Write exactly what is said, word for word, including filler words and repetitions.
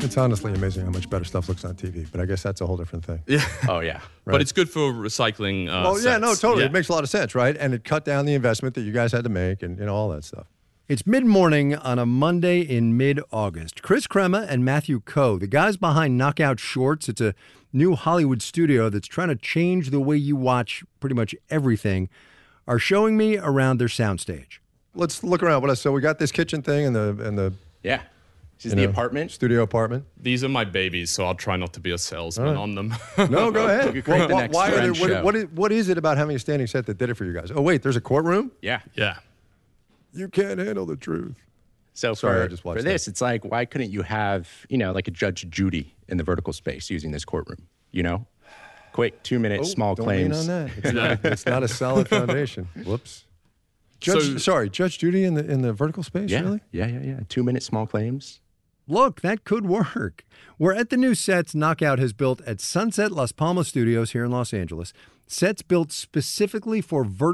It's honestly amazing how much better stuff looks on T V, but I guess that's a whole different thing. Yeah. Oh, yeah. Right. But it's good for recycling uh, Well, yeah, sets. no, totally. Yeah. It makes a lot of sense, right? And it cut down the investment that you guys had to make and, you know, all that stuff. It's mid-morning on a Monday in mid-August. Chris Crema and Matthew Coe, the guys behind Knockout Shorts, it's a new Hollywood studio that's trying to change the way you watch pretty much everything, are showing me around their soundstage. Let's look around. What else? So we got this kitchen thing and the and the Yeah. This is you the know, apartment. studio apartment. These are my babies, so I'll try not to be a salesman right. on them. No, go ahead. We could create Well, the why- next why are there, Friends what, show. what, is, what is it about having a standing set that did it for you guys? Oh, wait, there's a courtroom? Yeah. Yeah. You can't handle the truth. So Sorry, for, I just watched for that. this, it's like, why couldn't you have, you know, like a Judge Judy in the vertical space using this courtroom, you know? Quick, two-minute, Oh, small don't claims. lean on that. It's not, it's not a solid foundation. Whoops. Judge, So- sorry, Judge Judy in the in the vertical space, Yeah, really? yeah, yeah, yeah. Two-minute small claims. Look, that could work. We're at the new sets Knockout has built at Sunset Las Palmas Studios here in Los Angeles. Sets built specifically for vertical